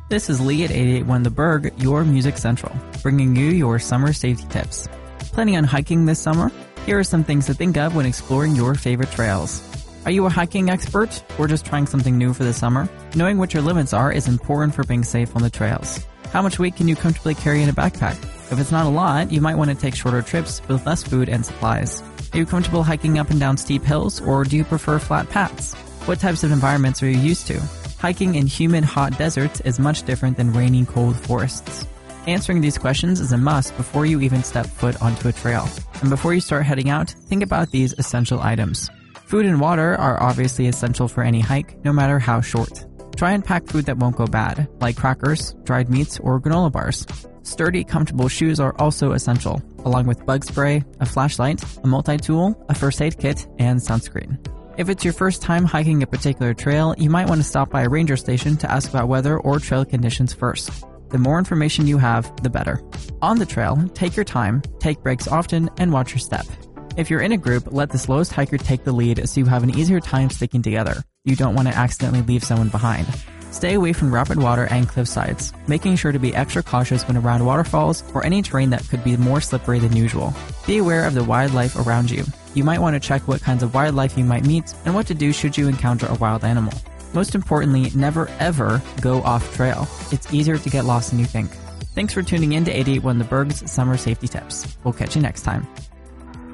This is Lee at 881 The Berg, your Music Central, bringing you your summer safety tips. Planning on hiking this summer? Here are some things to think of when exploring your favorite trails. Are you a hiking expert or just trying something new for the summer? Knowing what your limits are is important for being safe on the trails. How much weight can you comfortably carry in a backpack? If it's not a lot, you might want to take shorter trips with less food and supplies. Are you comfortable hiking up and down steep hills, or do you prefer flat paths? What types of environments are you used to? Hiking in humid, hot deserts is much different than rainy, cold forests. Answering these questions is a must before you even step foot onto a trail. And before you start heading out, think about these essential items. Food and water are obviously essential for any hike, no matter how short. Try and pack food that won't go bad, like crackers, dried meats, or granola bars. Sturdy, comfortable shoes are also essential, along with bug spray, a flashlight, a multi-tool, a first aid kit, and sunscreen. If it's your first time hiking a particular trail, you might want to stop by a ranger station to ask about weather or trail conditions first. The more information you have, the better. On the trail, take your time, take breaks often, and watch your step. If you're in a group, let the slowest hiker take the lead so you have an easier time sticking together. You don't want to accidentally leave someone behind. Stay away from rapid water and cliff sides, making sure to be extra cautious when around waterfalls or any terrain that could be more slippery than usual. Be aware of the wildlife around you. You might want to check what kinds of wildlife you might meet and what to do should you encounter a wild animal. Most importantly, never ever go off trail. It's easier to get lost than you think. Thanks for tuning in to 881 The Berg's Summer Safety Tips. We'll catch you next time.